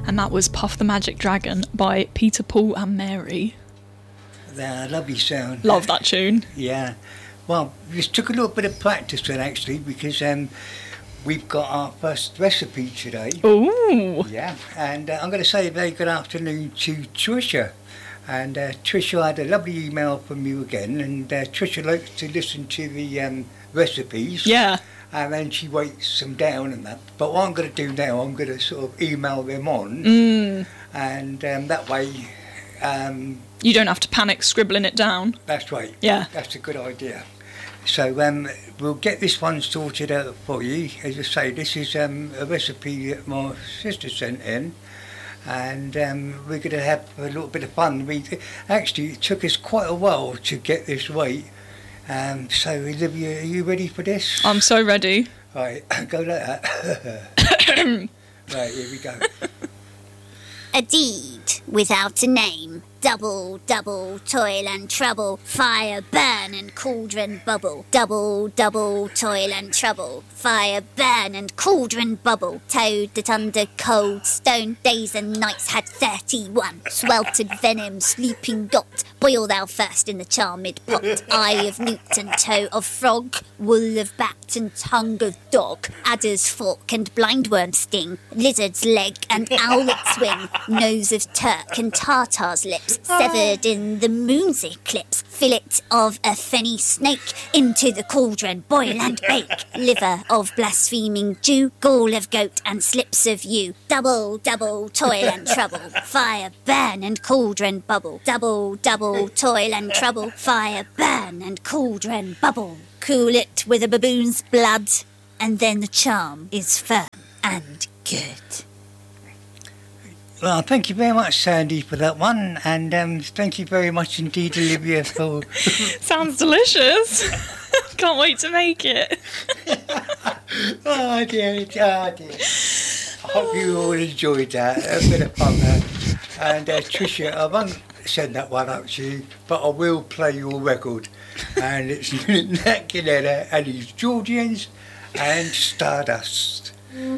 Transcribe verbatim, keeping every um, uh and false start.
and that was Puff the Magic Dragon by Peter, Paul and Mary. Yeah, lovely sound. Love that tune. Yeah. Well, this took a little bit of practice then, actually, because um, we've got our first recipe today. Ooh. Yeah, and uh, I'm going to say a very good afternoon to Tricia. And uh, Tricia had a lovely email from you again, and uh, Tricia likes to listen to the um, recipes. Yeah. And then she writes them down and that. But what I'm going to do now, I'm going to sort of email them on, Mm. and um, that way... Um, you don't have to panic scribbling it down. That's right. Yeah. That's a good idea. So um, we'll get this one sorted out for you. As I say, this is um, a recipe that my sister sent in. And um, we're going to have a little bit of fun. We actually it took us quite a while to get this right. Um, so Olivia, are you ready for this? I'm so ready. Right, go like that. Right, here we go. A deed without a name. Double, double, toil and trouble. Fire, burn and cauldron bubble. Double, double, toil and trouble. Fire, burn and cauldron bubble. Toad that under cold stone days and nights had thirty-one. Sweltered venom, sleeping got. Boil thou first in the charmed pot. Eye of newt and toe of frog. Wool of bat and tongue of dog. Adder's fork and blindworm sting. Lizard's leg and owlet's wing. Nose of Turk and Tartar's lip. Severed in the moon's eclipse. Fillet of a fenny snake. Into the cauldron, boil and bake. Liver of blaspheming Jew. Gall of goat and slips of yew. Double, double, toil and trouble. Fire, burn and cauldron bubble. Double, double, toil and trouble. Fire, burn and cauldron bubble. Cool it with a baboon's blood, and then the charm is firm and good. Well, thank you very much, Sandy, for that one, and um, thank you very much indeed, Olivia, for... Sounds delicious. Can't wait to make it. Oh, dear, oh, dear. I hope you all enjoyed that. A bit of fun there. And uh, Tricia, I won't send that one up to you, but I will play your record. And it's Nat Gilletta and his Georgians and Stardust.